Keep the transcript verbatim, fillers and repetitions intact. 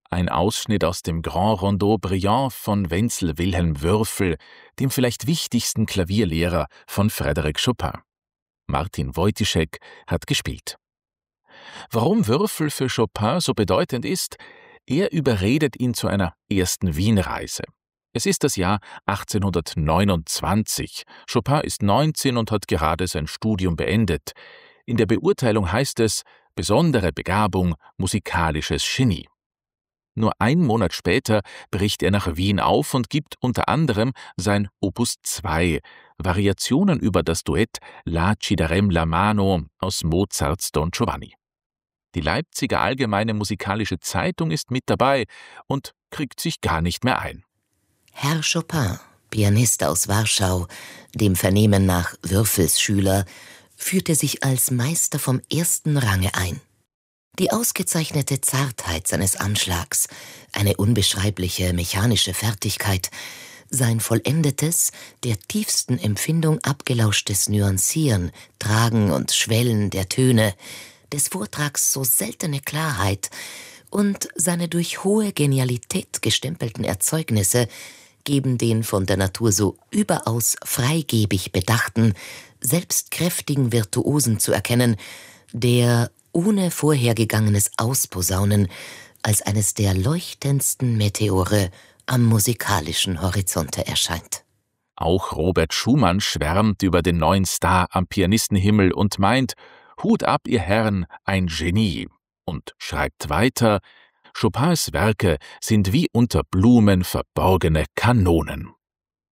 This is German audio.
Ein Ausschnitt aus dem Grand Rondo Brillant von Wenzel Wilhelm Würfel, dem vielleicht wichtigsten Klavierlehrer von Frédéric Chopin. Martin Wojtyszek hat gespielt. Warum Würfel für Chopin so bedeutend ist? Er überredet ihn zu einer ersten Wienreise. Es ist das Jahr achtzehnhundertneunundzwanzig. Chopin ist neunzehn und hat gerade sein Studium beendet. In der Beurteilung heißt es: besondere Begabung, musikalisches Genie. Nur einen Monat später bricht er nach Wien auf und gibt unter anderem sein Opus zwei, Variationen über das Duett La ci darem la mano aus Mozarts Don Giovanni. Die Leipziger Allgemeine Musikalische Zeitung ist mit dabei und kriegt sich gar nicht mehr ein. Herr Chopin, Pianist aus Warschau, dem Vernehmen nach Würfels Schüler, führte sich als Meister vom ersten Range ein. Die ausgezeichnete Zartheit seines Anschlags, eine unbeschreibliche mechanische Fertigkeit, sein vollendetes, der tiefsten Empfindung abgelauschtes Nuancieren, Tragen und Schwellen der Töne, des Vortrags so seltene Klarheit und seine durch hohe Genialität gestempelten Erzeugnisse geben den von der Natur so überaus freigebig bedachten, selbstkräftigen Virtuosen zu erkennen, der ohne vorhergegangenes Ausposaunen als eines der leuchtendsten Meteore am musikalischen Horizonte erscheint. Auch Robert Schumann schwärmt über den neuen Star am Pianistenhimmel und meint: Hut ab, ihr Herren, ein Genie, und schreibt weiter: Chopins Werke sind wie unter Blumen verborgene Kanonen.